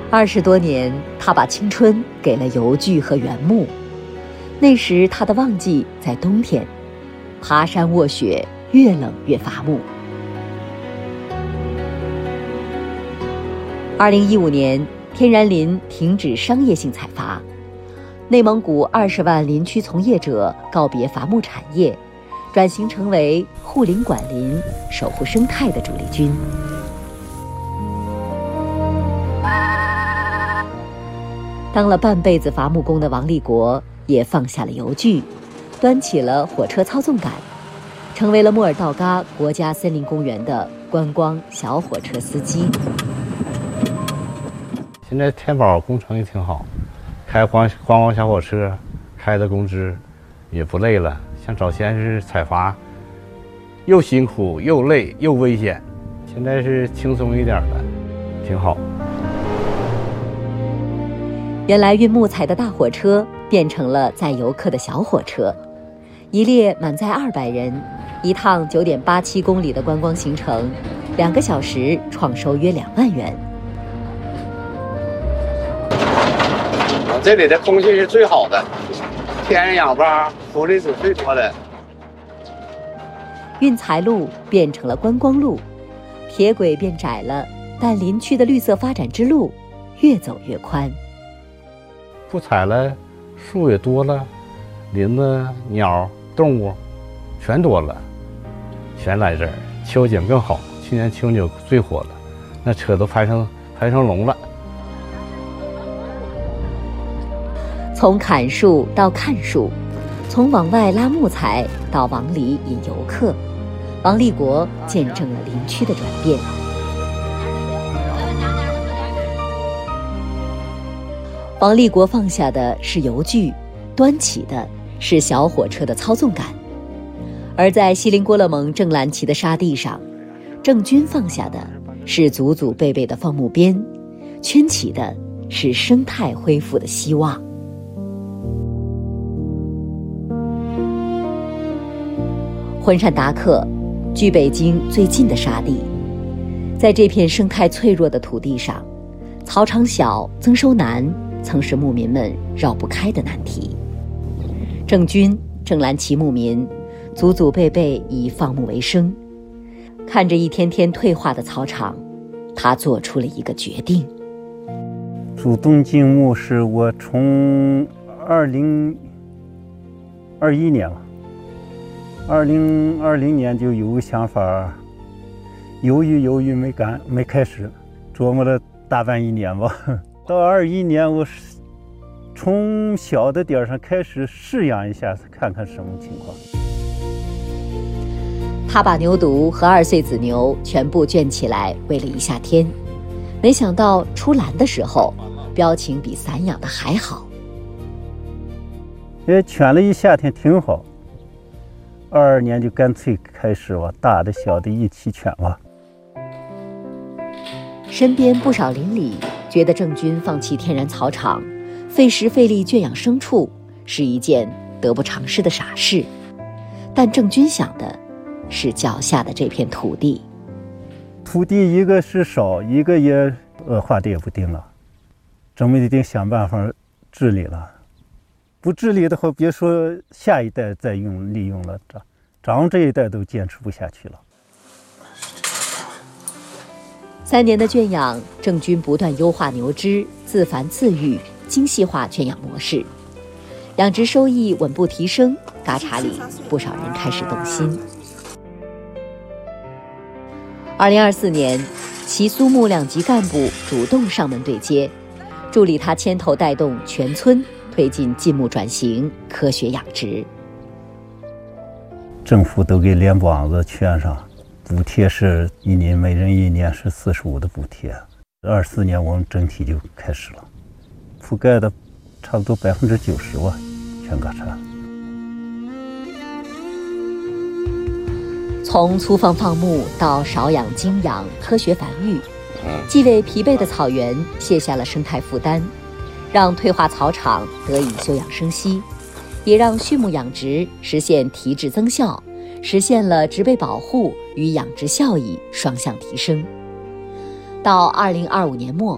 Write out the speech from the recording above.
20多年，他把青春给了油锯和原木。那时他的旺季在冬天，爬山卧雪，越冷越伐木。2015年，天然林停止商业性采伐，内蒙古20万林区从业者告别伐木产业，转型成为护林管林、守护生态的主力军。当了半辈子伐木工的王立国也放下了油锯，端起了火车操纵杆，成为了莫尔道嘎国家森林公园的观光小火车司机。 现在天宝工程也挺好，开观光小火车，开的工资也不累了。像早先是采伐，又辛苦又累又危险，现在是轻松一点了，挺好。 原来运木材的大火车变成了载游客的小火车，一列满载200人，一趟9.87公里的观光行程，2个小时创收约2万元。 这里的空气是最好的，天然氧吧，负离子最多的。 运材路变成了观光路，铁轨变窄了，但林区的绿色发展之路越走越宽。 不采了，树也多了，林子、鸟、动物全多了，全来这儿。秋景更好，去年秋景最火了，那车都排成龙了。 从砍树到看树，从往外拉木材到往里引游客，王立国见证了林区的转变。王立国放下的是油锯，端起的是小火车的操纵杆。而在锡林郭勒盟正蓝旗的沙地上，郑军放下的是祖祖辈辈的放牧鞭，圈起的是生态恢复的希望。浑山达克距北京最近的沙地，在这片生态脆弱的土地上，草场小、增收难曾是牧民们绕不开的难题。郑军、正蓝旗牧民祖祖辈辈以放牧为生，看着一天天退化的草场，他做出了一个决定。 主动进牧是我从2021年了，2020年就有个想法，犹豫没开始，琢磨了大半1年吧。到21年，我从小的点上开始试养一下，看看什么情况。 他把牛犊和2岁子牛全部圈起来喂了一夏天，没想到出栏的时候，标情比散养的还好。 圈了一夏天挺好。22年就干脆开始吧，大的小的一起圈吧。 身边不少邻里觉得郑军放弃天然草场，费时费力圈养牲畜是一件得不偿失的傻事，但郑军想的是脚下的这片土地。 土地一个是少，一个也恶化的也不定了，咱们一定想办法治理了。不治理的话，别说下一代再利用了，咱这一代都坚持不下去了。 3年的圈养，郑军不断优化牛只，自繁自育，精细化圈养模式，养殖收益稳步提升。嘎查里不少人开始动心。2024年，其苏牧2级干部主动上门对接，助力他牵头带动全村推进禁牧转型、科学养殖。 政府都给连帮子圈上，补贴是每人1年是45的补贴。24年我们整体就开始了，覆盖的差不多90%吧，全嘎查。 从粗放放牧到少养精养、科学繁育，既为疲惫的草原卸下了生态负担，让退化草场得以休养生息，也让畜牧养殖实现提质增效，实现了植被保护与养殖效益双向提升。到2025年末，